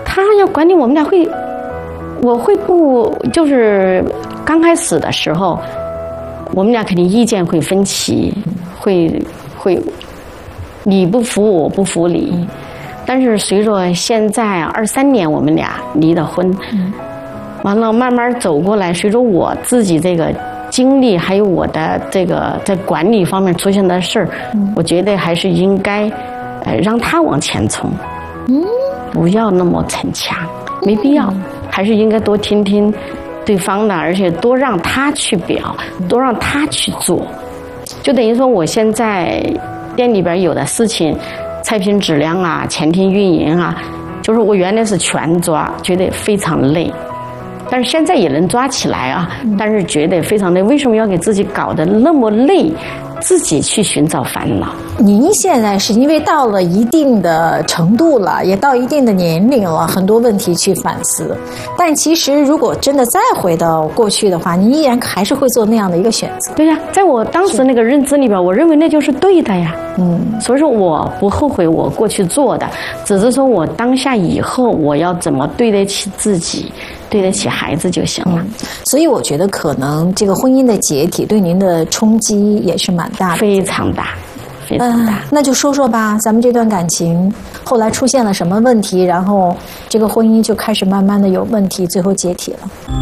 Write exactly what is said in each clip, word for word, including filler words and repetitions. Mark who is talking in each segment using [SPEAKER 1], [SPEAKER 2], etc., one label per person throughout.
[SPEAKER 1] 他要管理我们俩会，我会不就是刚开始的时候，我们俩肯定意见会分歧，会会你不服我不服你。但是随着现在二三年我们俩离的婚，完了慢慢走过来，随着我自己这个经历，还有我的这个在管理方面出现的事儿，我觉得还是应该，呃，让他往前冲，嗯，不要那么逞强，没必要，还是应该多听听对方的，而且多让他去表，多让他去做，就等于说我现在店里边有的事情。菜品质量啊，前厅运营啊，就是我原来是全抓，觉得非常累，但是现在也能抓起来啊，但是觉得非常累。为什么要给自己搞得那么累？自己去寻找烦恼。
[SPEAKER 2] 您现在是因为到了一定的程度了，也到一定的年龄了，很多问题去反思。但其实如果真的再回到过去的话，您依然还是会做那样的一个选择。
[SPEAKER 1] 对呀，在我当时那个认知里边，我认为那就是对的呀。嗯，所以说我不后悔我过去做的，只是说我当下以后我要怎么对得起自己，对得起孩子就行了。
[SPEAKER 2] 嗯，所以我觉得可能这个婚姻的解体对您的冲击也是蛮大的，
[SPEAKER 1] 非常大，非常大。
[SPEAKER 2] 呃、那就说说吧，咱们这段感情后来出现了什么问题，然后这个婚姻就开始慢慢的有问题，最后解体了。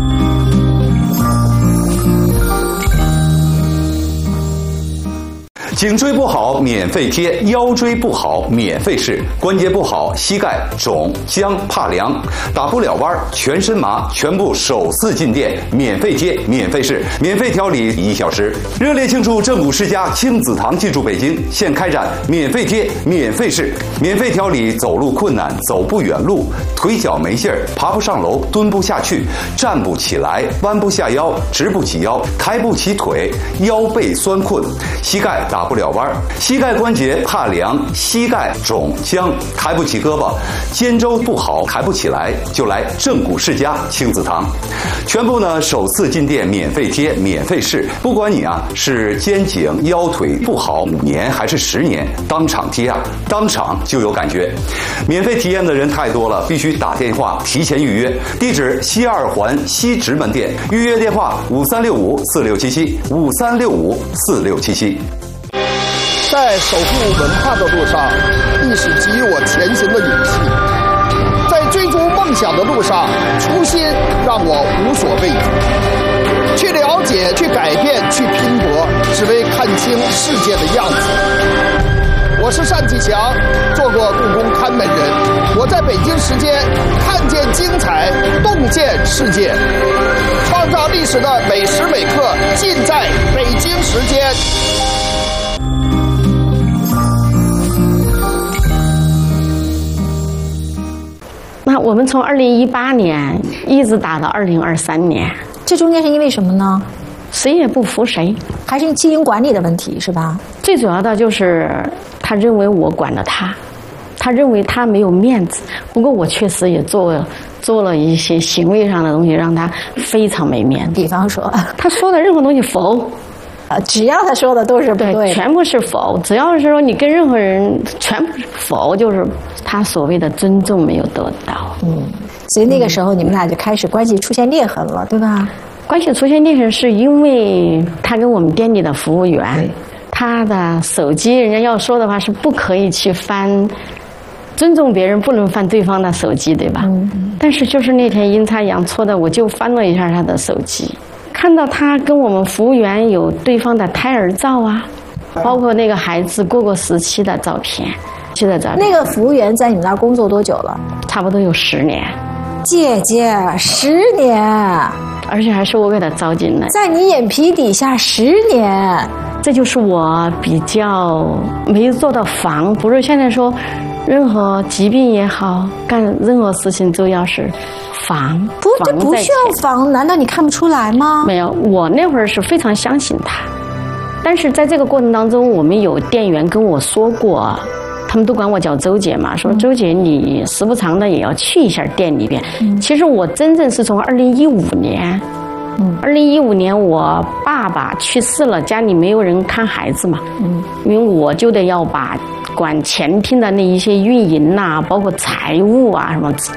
[SPEAKER 3] 颈椎不好免费贴，腰椎不好免费试，关节不好膝盖肿僵怕凉，打不了弯全身麻，全部首次进店免费贴免费试，免费调理一小时。热烈庆祝正骨世家亲子堂进驻北京，现开展免费贴免费试，免费调理走路困难、走不远路、腿脚没劲儿、爬不上楼、蹲不下去、站不起来、弯不下腰、直不起腰、抬不起腿、腰背酸困、膝盖打不了弯，膝盖关节怕凉，膝盖肿僵，抬不起胳膊，肩周不好，抬不起来，就来正骨世家亲子堂，全部呢首次进店免费贴免费试，不管你啊是肩颈腰腿不好五年还是十年，当场贴啊，当场就有感觉。免费体验的人太多了，必须打电话提前预约。地址西二环西直门店，预约电话五三六五四六七七五三六五四六七七。
[SPEAKER 4] 在守护文化的路上，历史给予我前行的勇气；在追逐梦想的路上，初心让我无所畏惧。去了解，去改变，去拼搏，只为看清世界的样子。我是单霁翔，做过故宫看门人。我在北京时间看见精彩，洞见世界，创造历史的每时每刻，尽在北京时间。
[SPEAKER 1] 那我们从二零一八年一直打到二零二三年，
[SPEAKER 2] 这中间是因为什么呢？
[SPEAKER 1] 谁也不服谁，
[SPEAKER 2] 还是经营管理的问题是吧？
[SPEAKER 1] 最主要的就是他认为我管了他，他认为他没有面子。不过我确实也做做了一些行为上的东西，让他非常没面子。
[SPEAKER 2] 比方说，
[SPEAKER 1] 他说的任何东西否。
[SPEAKER 2] 呃，只要他说的都是不对的，
[SPEAKER 1] 对，全部是否。只要是说你跟任何人全部是否，就是他所谓的尊重没有得到。
[SPEAKER 2] 嗯，所以那个时候你们俩就开始关系出现裂痕了，对吧？
[SPEAKER 1] 关系出现裂痕是因为他跟我们店里的服务员，他的手机，人家要说的话是不可以去翻，尊重别人不能翻对方的手机，对吧？嗯。但是就是那天阴差阳错的，我就翻了一下他的手机。看到他跟我们服务员有对方的胎儿照啊，包括那个孩子过过时期的照片，现在照片。
[SPEAKER 2] 那个服务员在你们那儿工作多久了？
[SPEAKER 1] 差不多有十年。
[SPEAKER 2] 姐姐，十年，
[SPEAKER 1] 而且还是我给他招进来，
[SPEAKER 2] 在你眼皮底下十年，
[SPEAKER 1] 这就是我比较没做到防。不是现在说，任何疾病也好，干任何事情都要是。防
[SPEAKER 2] 不，这不需要防，难道你看不出来吗？
[SPEAKER 1] 没有，我那会儿是非常相信他，但是在这个过程当中，我们有店员跟我说过，他们都管我叫周姐嘛，说周姐你时不常的也要去一下店里边。嗯、其实我真正是从二零一五年，嗯，二零一五年我爸爸去世了，家里没有人看孩子嘛，嗯，因为我就得要把管前厅的那一些运营呐、啊，包括财务啊什么。